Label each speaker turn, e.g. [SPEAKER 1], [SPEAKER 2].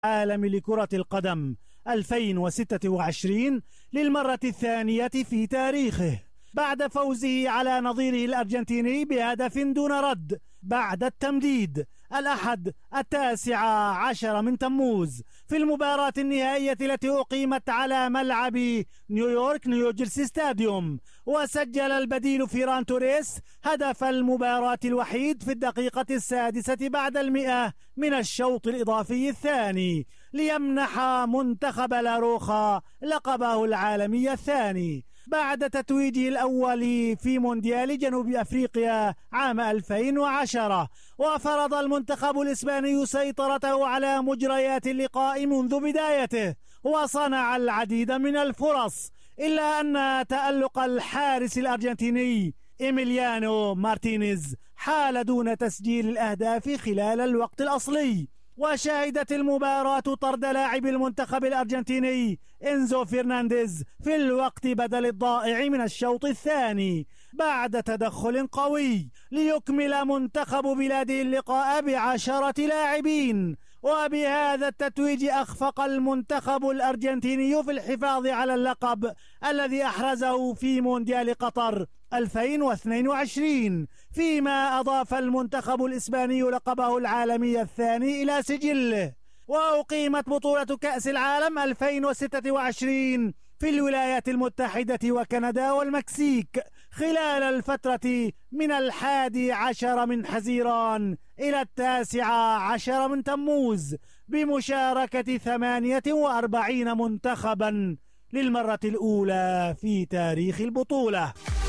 [SPEAKER 1] العالم لكرة القدم 2026 للمرة الثانية في تاريخه بعد فوزه على نظيره الأرجنتيني بهدف دون رد بعد التمديد الأحد 19 من تموز في المباراة النهائية التي أقيمت على ملعب نيو جيرسي ستاديوم. وسجل البديل فيران توريس هدف المباراة الوحيد في الدقيقة 6 بعد 100 من الشوط الإضافي الثاني ليمنح منتخب لاروخا لقبه العالمي الثاني بعد تتويجه الأول في مونديال جنوب أفريقيا عام 2010. وفرض المنتخب الإسباني سيطرته على مجريات اللقاء منذ بدايته وصنع العديد من الفرص، إلا أن تألق الحارس الأرجنتيني إيميليانو مارتينيز حال دون تسجيل الأهداف خلال الوقت الأصلي. وشهدت المباراة طرد لاعب المنتخب الأرجنتيني إنزو فرنانديز في الوقت بدل الضائع من الشوط الثاني بعد تدخل قوي ليكمل منتخب بلاده اللقاء ب10 لاعبين. وبهذا التتويج أخفق المنتخب الأرجنتيني في الحفاظ على اللقب الذي أحرزه في مونديال قطر 2022، فيما أضاف المنتخب الإسباني لقبه العالمي الثاني إلى سجله. وأقيمت بطولة كأس العالم 2026 في الولايات المتحدة وكندا والمكسيك خلال الفترة من 11 من حزيران إلى 19 من تموز بمشاركة 48 منتخبا للمرة الأولى في تاريخ البطولة.